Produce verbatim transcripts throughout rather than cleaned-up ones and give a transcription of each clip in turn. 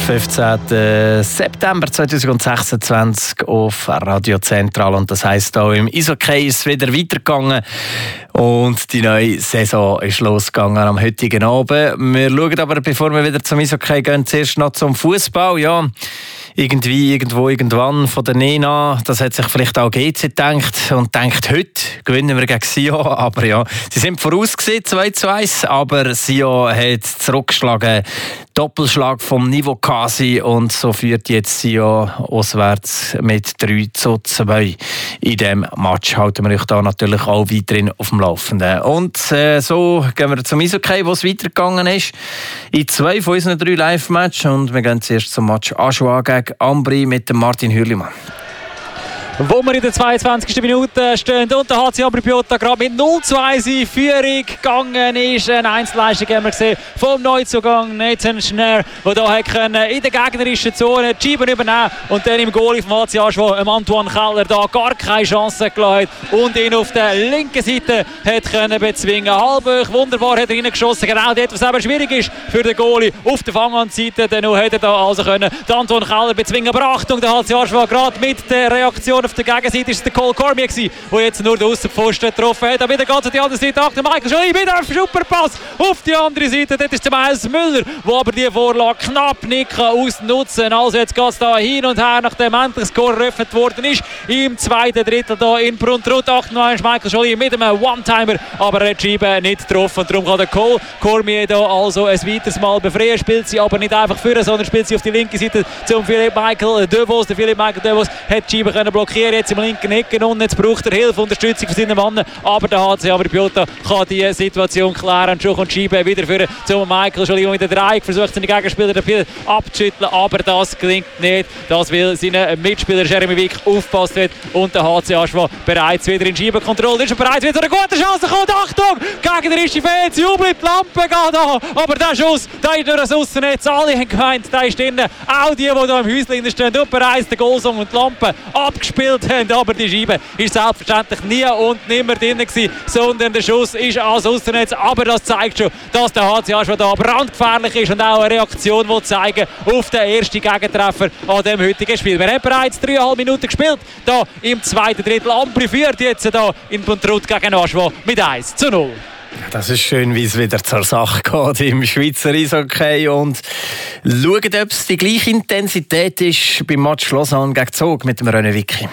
fünfzehnten September zweitausendsechsundzwanzig auf Radio Zentral. Und das heisst, auch im Eishockey ist es wieder weitergegangen. Und die neue Saison ist losgegangen am heutigen Abend. Wir schauen aber, bevor wir wieder zum Eishockey gehen, zuerst noch zum Fußball. Ja, irgendwie, irgendwo, irgendwann von der Nena, das hat sich vielleicht auch G C gedacht und denkt, heute gewinnen wir gegen Sion. Aber ja, sie sind vorausgesehen, zwei zu eins, aber Sion hat zurückgeschlagen. Doppelschlag vom Niveau quasi und so führt jetzt Sion auswärts mit drei zu zwei in diesem Match. Halten wir euch da natürlich auch weiterhin auf dem Laufenden. Und äh, so gehen wir zum Eishockey, wo es weitergegangen ist. In zwei von unseren drei Live-Matches und wir gehen zuerst zum Match Ajoie gegen Ambri mit dem Martin Hürlimann. Wo wir in der zweiundzwanzigsten Minute stehen und der H C Ambri Piotta gerade mit null zu eins in Führung gegangen ist. Eine Einzelleistung haben wir gesehen vom Neuzugang Nathan Schnarr, der hier in der gegnerischen Zone die Scheiben übernehmen und dann im Goalie vom H C Ajoie, Antoine Keller, da gar keine Chance gelassen und ihn auf der linken Seite hat können bezwingen. Halbhoch, wunderbar hat er reingeschossen, genau dort, was eben schwierig ist für den Goalie auf der Fanghandseite. Dann hat er da also können den Antoine Keller bezwingen. Aber Achtung, der H C Ajoie gerade mit der Reaktion auf der Gegenseite war es der Cole Cormier, der jetzt nur den Aussenpfosten getroffen hat. Aber wieder geht es auf die andere Seite. Achtung, Michael Joly, wieder ein super Pass auf die andere Seite. Dort ist der Miles Müller, der aber die Vorlage knapp nicht ausnutzen kann. Also jetzt geht es da hin und her, nachdem endlich das Score eröffnet worden ist. Im zweiten Drittel hier in Bruntrut. achtundneunzig Michael Joly mit einem One-Timer, aber er hat die Scheibe nicht getroffen. Und darum kann der Cole Cormier hier also ein weiteres Mal befreien. Spielt sie aber nicht einfach führen, sondern spielt sie auf die linke Seite zum Philipp Michael Devos. Der Philipp Michael Devos hat die Scheibe können blockieren, jetzt im linken Ecken und jetzt braucht er Hilfe, Unterstützung von seinen Mannen, aber der H C Ambri Piotta kann die Situation klären und schon kommt die Scheibe wieder für zum Michael Joly, der mit der Dreieck versucht, seine Gegenspieler abzuschütteln, aber das gelingt nicht, das will seine Mitspieler Jeremy Wick aufgepasst wird und der H C Ajoie bereits wieder in Scheibenkontrolle ist und bereits wieder eine gute Chance kommt. Achtung, gegnerische Fans, jubelt, die Lampe geht an, aber der Schuss, der ist durch das Aussennetz, alle haben gemeint, der ist drin, auch die, die hier im Häuschen stehen und bereits den Goalsong und die Lampe abgespielt haben, aber die Scheibe ist selbstverständlich nie und nimmer drin gewesen, sondern der Schuss ist ans Aussennetz, aber das zeigt schon, dass der H C Ajoie da brandgefährlich ist und auch eine Reaktion will zeigen auf den ersten Gegentreffer an dem heutigen Spiel. Wir haben bereits dreieinhalb Minuten gespielt, da im zweiten Drittel. Ambri führt jetzt da in Bruntrut gegen Ajoie mit eins zu null. Ja, das ist schön, wie es wieder zur Sache geht im Schweizer Eishockey. Und schauen, ob es die gleiche Intensität ist beim Match Lausanne gegen Zug mit dem René Wicki.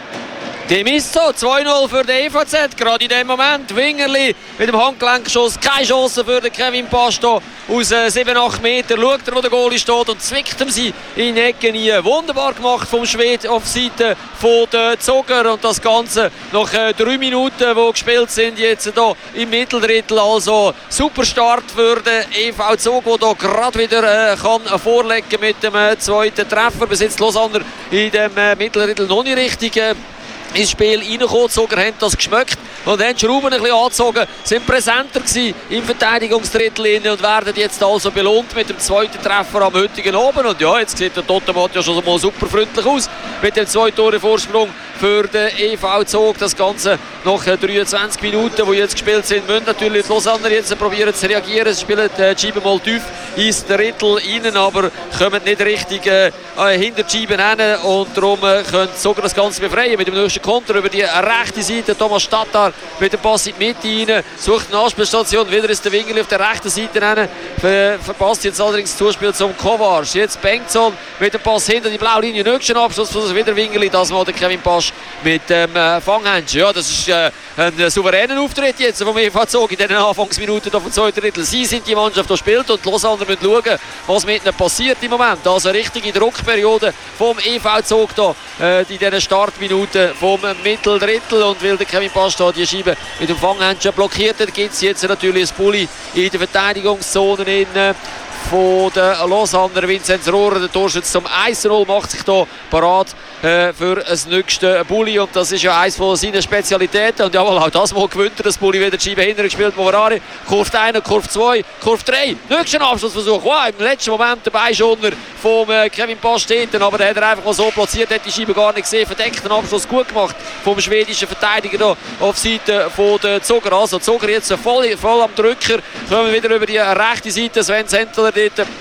Dem ist so, zwei null für den E V Z, gerade in dem Moment. Wingerli mit dem Handgelenkschuss, keine Chance für den Kevin Pasto. Aus äh, sieben acht Meter schaut er, wo der Goalie steht und zwickt ihm sie in die Ecke rein. Wunderbar gemacht vom Schwed auf Seite von den Zoger und das Ganze nach äh, drei Minuten, die gespielt sind, jetzt hier im Mitteldrittel. Also super Start für den E V Zug, der hier gerade wieder äh, kann vorlegen mit dem äh, zweiten Treffer. Bis jetzt Lausanne in dem äh, Mitteldrittel noch nicht richtig äh, ins Spiel reingekommen. Die Zoger haben das geschmeckt und haben die Schrauben ein bisschen angezogen, sind präsenter gewesen im Verteidigungsdrittel und werden jetzt also belohnt mit dem zweiten Treffer am heutigen Abend. Und ja, jetzt sieht der Totemat ja schon mal super freundlich aus mit dem zwei Tore Vorsprung für den E V Zug. Das Ganze nach dreiundzwanzig Minuten, die jetzt gespielt sind, müssen natürlich die Lausanner jetzt probieren zu reagieren. Sie spielen die Scheibe mal tief ins Drittel rein, aber kommen nicht richtig äh, hinter die Scheibe hin und darum äh, können die Zoger das Ganze befreien mit dem nächsten Konter über die rechte Seite. Thomas Stadtar mit dem Pass in die Mitte rein, sucht eine Anspielstation, wieder ist der Wingerli auf der rechten Seite rein, Ver verpasst jetzt allerdings das Zuspiel zum Kovac. Jetzt Bengtson mit dem Pass hinter die blaue Linie, nächsten Abschluss, wieder Wingerli, das mal der Kevin Pasch mit dem äh, Fanghändchen. Ja, das ist äh, ein äh, souveräner Auftritt jetzt vom E V Zug in den Anfangsminuten vom zweiten Drittel. Sie sind die Mannschaft, die spielt und die Lausanne müssen schauen, was mit ihnen passiert im Moment. Also eine richtige Druckperiode vom E V Zug da, äh, in diesen Startminuten vom Mitteldrittel und weil der Kevin Pasch da die Scheibe mit dem Fanghändchen blockiert hat, gibt es jetzt natürlich ein Bulli in der Verteidigungszone in äh, von der Lausanner. Vinzenz Rohrer, der Torschütze zum eins zu null, macht sich hier parat äh, für das nächste Bulli und das ist ja eines von seinen Spezialitäten und jawohl, auch das mal gewinnt er, das Bulli wieder die Scheibe hinterher gespielt, Movarari, Kurve eins, Kurve zwei, Kurve drei, nächsten Abschlussversuch, wow, im letzten Moment dabei schon vom äh, Kevin Pasch steht, aber der hat er einfach mal so platziert, hat die Scheibe gar nicht gesehen, verdeckten Abschluss gut gemacht vom schwedischen Verteidiger hier auf Seite von der Zoger. Also Zoger jetzt voll, voll am Drücker, kommen wieder über die rechte Seite, Sven Sentler dort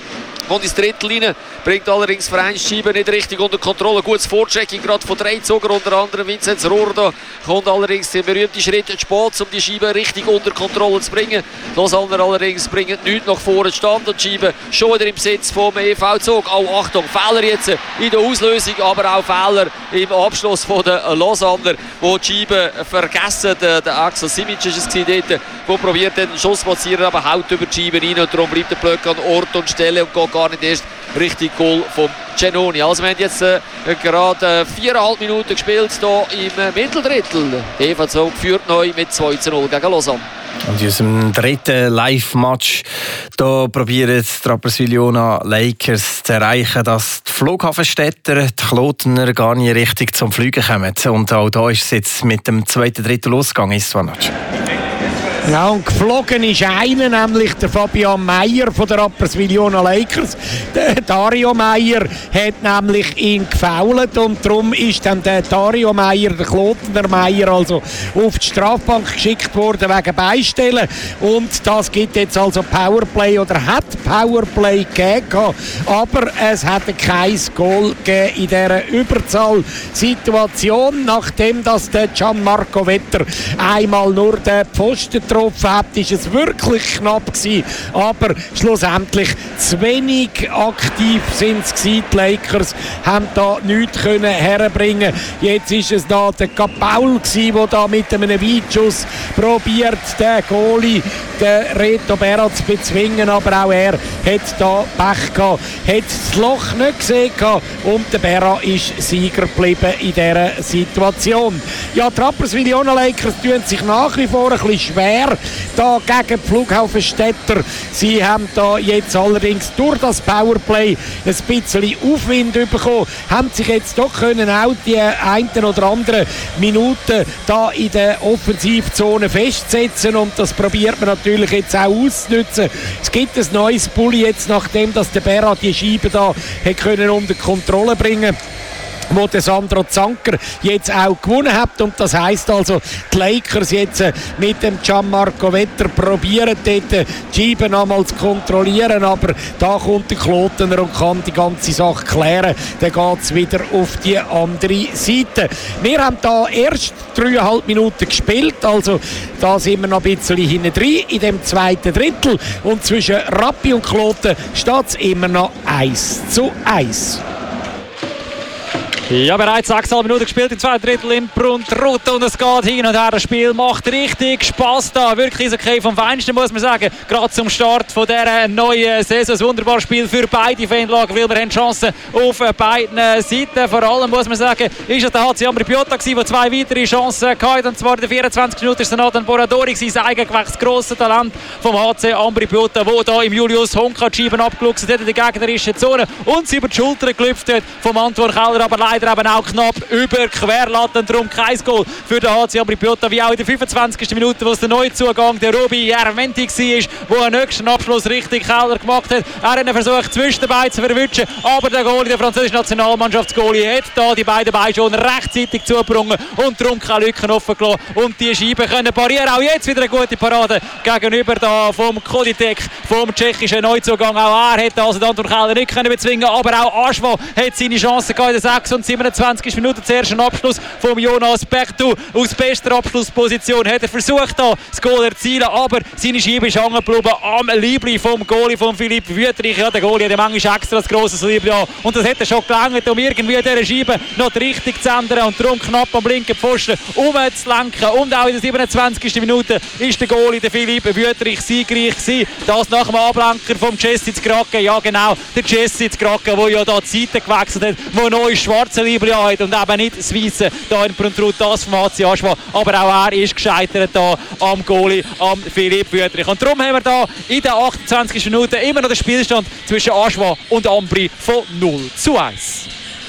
kommt ins Drittel rein, bringt allerdings Vereinsscheibe nicht richtig unter Kontrolle. Gutes Vorchecking gerade von drei Zuger, unter anderem Vinzenz Rohr. Kommt allerdings der berühmte Schritt zu spät, um die Scheibe richtig unter Kontrolle zu bringen. Lausanne allerdings bringt nichts nach vorne stand und die Scheibe schon wieder im Besitz vom E V-Zug. Oh, Achtung, Fehler jetzt in der Auslösung, aber auch Fehler im Abschluss von der Lausanner, wo die Scheibe vergessen. Der, der Axel Simic ist es gewesen, dort, wo probiert den Schuss zu platzieren, aber haut über die Scheibe rein und darum bleibt der Blöcke an Ort und Stelle und geht gar nicht erst richtig Goal vom Genoni. Also wir haben jetzt äh, gerade äh, viereinhalb Minuten gespielt hier im äh, Mitteldrittel. Der E V-Zug führt neu mit zwei zu null gegen Lausanne. Und in unserem dritten Live-Match da probieren die Rapperswil-Jona Lakers zu erreichen, dass die Flughafenstädter, die Klotener, gar nicht richtig zum Fliegen kommen. Und auch da ist es jetzt mit dem zweiten Drittel losgegangen, Istvanac. Ja, und geflogen ist einer, nämlich der Fabian Meyer von der Rapperswil-Jona Lakers. Der Dario Meyer hat nämlich ihn gefoult und darum ist dann der Dario Meyer, der Klotener Meyer, also auf die Strafbank geschickt worden wegen Beistellen. Und das gibt jetzt also Powerplay oder hat Powerplay gegeben, aber es hat kein Goal gegeben in dieser Überzahlsituation, nachdem dass der Gianmarco Vetter einmal nur den Pfosten getroffen hat, ist es wirklich knapp gewesen, aber schlussendlich zu wenig aktiv sind es gewesen. Die Lakers haben da nichts können herbringen. Jetzt ist es da der Kapaul gewesen, der da mit einem Weitschuss probiert, den Goalie, den Reto Berra zu bezwingen, aber auch er hat da Pech gehabt, hat das Loch nicht gesehen gehabt und der Berra ist Sieger geblieben in dieser Situation. Ja, die Rapperswil-Jona Lakers tun sich nach wie vor ein bisschen schwer da gegen die Flughafenstädter. Sie haben da jetzt allerdings durch das Powerplay ein bisschen Aufwind bekommen, haben sich jetzt doch können auch die einen oder anderen Minuten da in der Offensivzone festsetzen und das probiert man natürlich jetzt auch auszunutzen. Es gibt ein neues Bulli jetzt, nachdem dass der Berra die Scheibe da hat können unter Kontrolle bringen, wo der Sandro Zanker jetzt auch gewonnen hat. Und das heisst also, die Lakers jetzt mit dem Gianmarco Vetter probieren dort die Scheiben einmal zu kontrollieren, aber da kommt der Klotener und kann die ganze Sache klären. Dann geht es wieder auf die andere Seite. Wir haben da erst dreieinhalb Minuten gespielt, also da sind wir noch ein bisschen hinten drin in dem zweiten Drittel und zwischen Rappi und Kloten steht es immer noch eins zu eins. Ja, bereits sechseinhalb Minuten gespielt, im zweiten Drittel im Bruntrut und es geht hin und her. Das Spiel macht richtig Spass da. Wirklich ist okay vom Feinsten, muss man sagen. Gerade zum Start von dieser neuen Saison. Ein wunderbares Spiel für beide Fanlager, weil wir haben Chancen auf beiden Seiten. Vor allem muss man sagen, ist es der H C Ambri Piotta gewesen, der zwei weitere Chancen hatte. Und zwar in den vierundzwanzig Minuten ist es Nathan Boradori gewesen, sein eigengewächstes grosses Talent vom H C Ambri Piotta, der da im Julius Honka die Scheiben abgeluchst hat in die gegnerische Zone und sie über die Schulter gelüpft hat vom Antoine Keller, aber leider eben auch knapp über Querlatten, darum kein Goal für den H C Ambri Piotta, wie auch in der fünfundzwanzigsten Minute, wo es der Neuzugang der Robi Järventi war, der einen nächsten Abschluss richtig Keller gemacht hat. Er hat einen Versuch zwischen den Beinen zu verwischen, aber der Goalie der französischen Nationalmannschaftsgoalie hat da die beiden Beine schon rechtzeitig zugebrungen und darum keine Lücken offen gelassen und die Scheiben können parieren. Auch jetzt wieder eine gute Parade gegenüber da vom Koditek, vom tschechischen Neuzugang. Auch er hätte also den Anton Keller nicht können bezwingen, aber auch Aschwa hat seine Chance gehabt in der sechs- und siebenundzwanzigsten Minute. Zuerst ein Abschluss von Jonas Bertou aus bester Abschlussposition. Hat er versucht, da das Goal zu erzielen, aber seine Scheibe ist hängen geblieben am Liebli vom Goalie von Philipp Wüttrich. Ja, der Goalie hat manchmal extra ein grosses Liebli an und das hätte schon gelangt, um irgendwie diese Scheibe noch richtig zu ändern und darum knapp am linken Pfosten umzulenken. Und auch in der siebenundzwanzigsten Minute ist der Goalie, der Philipp Wüttrich, siegreich gewesen. Das nach dem Ablenker vom Jesse Zkraken. Ja genau, der Jesse Zkraken, der ja da die Seite gewechselt hat, der neues schwarze Liebli hat und eben nicht das Weisse da in Bruntrut, das vom H C Aschwa. Aber auch er ist gescheitert da am Goalie, am Philipp Wüttrich. Und darum haben wir da in der achtundzwanzigsten Minute immer noch den Spielstand zwischen Aschwa und Ambri von null zu eins.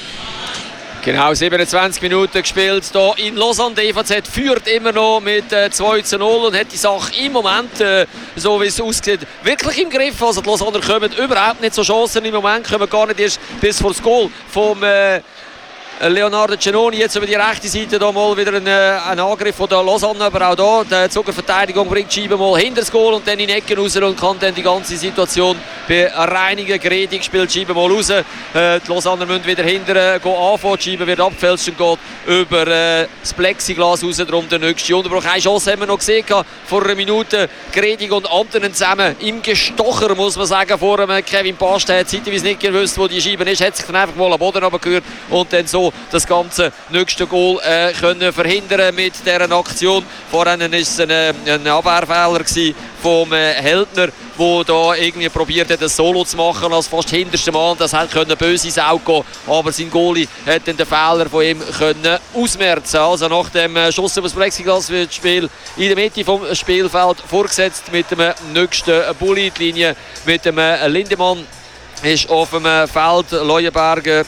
Genau, siebenundzwanzig Minuten gespielt hier in Lausanne. Der E V Z führt immer noch mit äh, zwei zu null und hat die Sache im Moment, äh, so wie es aussieht, wirklich im Griff. Also die Lausanner kommen überhaupt nicht so Chancen im Moment, kommen gar nicht erst bis vor das Goal vom äh, Leonardo Cenoni jetzt über die rechte Seite da mal wieder ein, ein Angriff von der Lausanne, aber auch da die Zuckerverteidigung bringt die Scheibe mal hinter das Goal und dann in die Ecken raus und kann dann die ganze Situation bereinigen. Gredig spielt die Scheibe mal raus, äh, die Lausanne müssen wieder hinterher gehen anfangen, die Scheibe wird abgefälscht und geht über äh, das Plexiglas raus, darum der nächste Unterbruch. Eine Chance haben wir noch gesehen, vor einer Minute Gredig und Antonen zusammen im Gestocher, muss man sagen, vor dem Kevin Pasta hat zeitweise nicht gewusst, wo die Scheibe ist, hat sich dann einfach mal am Boden runtergehört und dann so das ganze nächste Goal äh, können verhindern mit dieser Aktion. Vorhin war es ein, ein Abwehrfehler vom äh, Heldner, der da irgendwie probiert hat, ein Solo zu machen als fast hinterster Mann. Das hätte können böse Sau gehen, aber sein Goalie hat dann den Fehler von ihm können ausmerzen. Also nach dem äh, Schuss über das Plexiglas wird das Spiel in der Mitte vom Spielfeld vorgesetzt mit dem nächsten Bulli. Die Linie mit dem äh, Lindemann ist auf dem äh, Feld. Leuenberger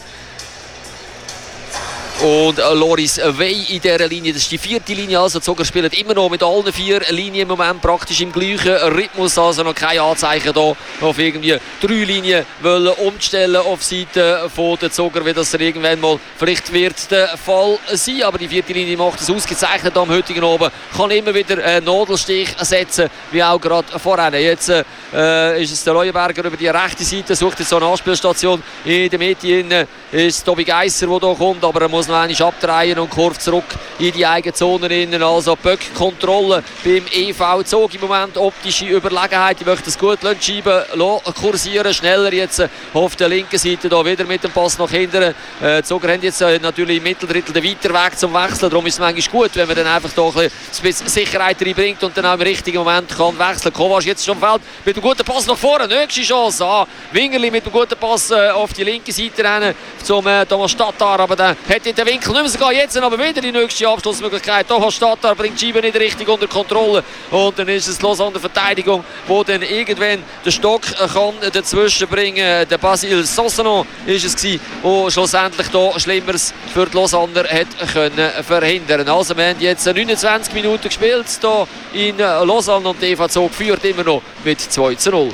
und Loris Wey in dieser Linie, das ist die vierte Linie, also die Zucker spielen immer noch mit allen vier Linien im Moment praktisch im gleichen Rhythmus, also noch kein Anzeichen da auf irgendwie drei Linien wollen umstellen auf Seite von der Zucker, wie das irgendwann mal vielleicht wird der Fall sein, aber die vierte Linie macht es ausgezeichnet am heutigen Abend, kann immer wieder einen Nadelstich setzen, wie auch gerade vorhin. Jetzt äh, ist es der Leuenberger über die rechte Seite, sucht jetzt so eine Anspielstation in der Mitte, ist Tobi Geisser, der hier kommt, aber er muss noch einmal abdrehen und Kurve zurück in die eigene Zone rein. Also Böck-Kontrolle beim E V Zug im Moment, optische Überlegenheit. Ich möchte es gut schieben, kursieren, schneller jetzt auf der linken Seite da wieder mit dem Pass nach hinten. Äh, Zuger haben jetzt äh, natürlich im Mitteldrittel den weiter Weg zum Wechseln. Darum ist es manchmal gut, wenn man dann einfach da ein bisschen Sicherheit reinbringt und dann auch im richtigen Moment kann wechseln. Kovac jetzt schon im Feld mit einem guten Pass nach vorne. Nächste Chance. Ah, Wingerli mit einem guten Pass äh, auf die linke Seite rennen zum äh, Thomas Stadtar, aber dann hätte den Winkel nicht mehr so gehen. Jetzt aber wieder die nächste Abschlussmöglichkeit. Thomas Stadtar bringt die Scheibe nicht richtig unter Kontrolle und dann ist es los an der Verteidigung, wo dann irgendwann der Stock kann dazwischen bringen. Der Basil Sossanon ist es gewesen, der schlussendlich da Schlimmeres für die Lausanner hat können verhindern. Also wir haben jetzt neunundzwanzig Minuten gespielt hier in Lausanne und die E V Zug führt immer noch mit zwei zu null.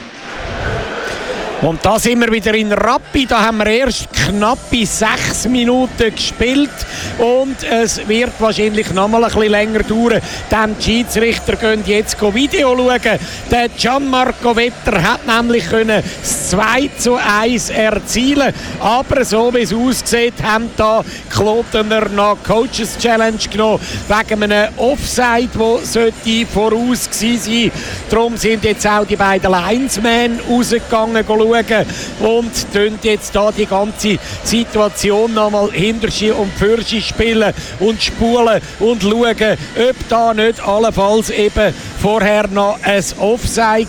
Und da sind wir wieder in Rappi. Da haben wir erst knappe sechs Minuten gespielt. Und es wird wahrscheinlich noch mal ein bisschen länger dauern. Denn die Schiedsrichter gehen jetzt Video schauen. Der Gianmarco Vetter hat nämlich können das zwei zu eins erzielen. Aber so wie es aussieht, haben da Klotener noch Coaches Challenge genommen. Wegen einem Offside, der voraus gewesen sein. Darum sind jetzt auch die beiden Linesmen rausgegangen schauen und tun jetzt da die ganze Situation nochmal hinterschi und fürschi spielen und spulen und schauen, ob da nicht allenfalls eben vorher noch ein Offside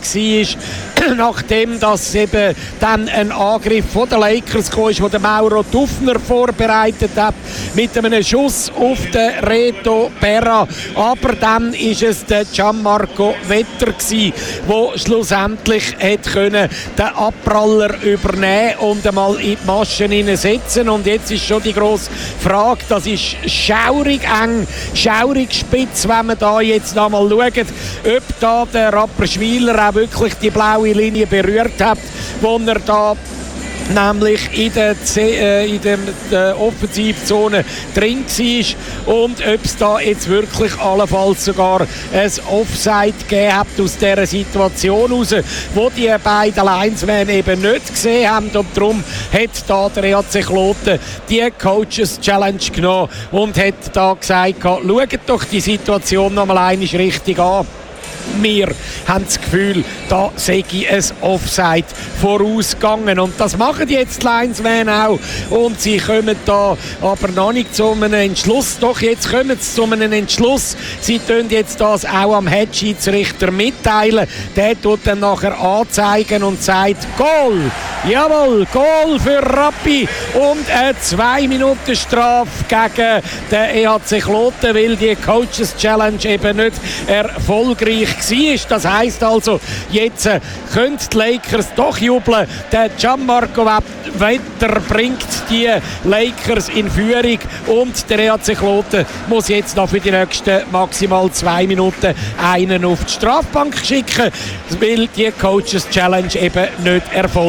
war, nachdem das eben dann ein Angriff von den Lakers kam, wo der Mauro Dufner vorbereitet hat mit einem Schuss auf den Reto Berra. Aber dann ist es der Gianmarco Vetter gsi, der schlussendlich hat können den Abpraller übernehmen und einmal in die Maschen hineinsetzen. Und jetzt ist schon die grosse Frage, das ist schaurig eng, schaurig spitz, wenn man da jetzt noch mal schaut, ob da der Rapperschwiler auch wirklich die blaue Linie berührt hat, wo er da nämlich in der, äh, in der, der Offensivzone drin war und ob es da jetzt wirklich allenfalls sogar ein Offside gegeben hat aus dieser Situation raus, wo die beiden Linesmen eben nicht gesehen haben und darum hat da der E H C Kloten die Coaches Challenge genommen und hat da gesagt, schaut doch die Situation noch mal einmal richtig an. Wir haben das Gefühl, da sei ein Offside vorausgegangen. Und das machen jetzt die Linesmen auch. Und sie kommen da aber noch nicht zu einem Entschluss. Doch, jetzt kommen sie zu einem Entschluss. Sie tun jetzt das auch am Head-Schiedsrichter mitteilen. Der tut dann nachher anzeigen und sagt, Goal! Jawohl, Goal für Rappi. Und eine zwei Minuten Strafe gegen den E H C Kloten, weil die Coaches Challenge eben nicht erfolgreich war. Das heisst also, jetzt äh, können die Lakers doch jubeln. Der Gianmarco Vetter bringt die Lakers in Führung und der E H C Kloten muss jetzt noch für die nächsten maximal zwei Minuten einen auf die Strafbank schicken, weil die Coaches Challenge eben nicht erfolgreich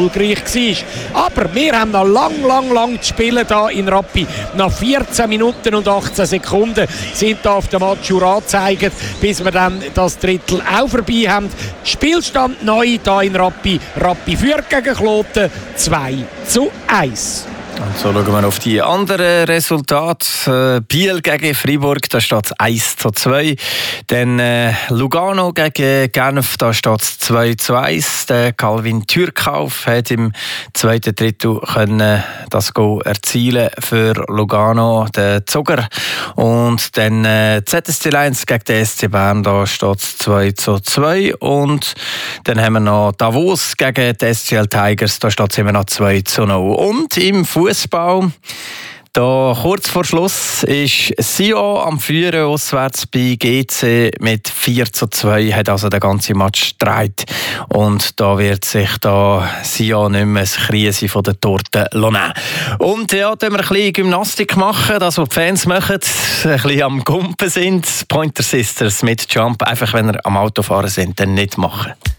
war. Aber wir haben noch lang, lang, lang zu spielen hier in Rappi. Nach vierzehn Minuten und achtzehn Sekunden sind da auf der Matschur angezeigt, bis wir dann das Drittel auch vorbei haben. Spielstand neu hier in Rappi. Rappi führt gegen Kloten zwei zu eins. Und so schauen wir auf die anderen Resultate. Äh, Biel gegen Freiburg, da steht es eins zu zwei. Dann äh, Lugano gegen Genf, da steht es zwei zu eins. Der Calvin Türkauf hat im zweiten Drittel können das Goal erzielen für Lugano, der Zoger. Und dann äh, Z S C Lions gegen den S C Bern, da steht es zwei zu zwei. Und dann haben wir noch Davos gegen die S C L Tigers, da steht es immer noch zwei zu null. Und im Fußball, da kurz vor Schluss ist Sion am Führen auswärts bei G C mit vier zu zwei, hat also den ganzen Match gedreht. Und da wird sich da Sion nicht mehr das Krise von der Torte nehmen. Und ja, da wir ein bisschen Gymnastik machen, das was die Fans machen, ein bisschen am Gumpen sind, Pointer Sisters mit Jump, einfach wenn ihr am Autofahren sind, dann nicht machen.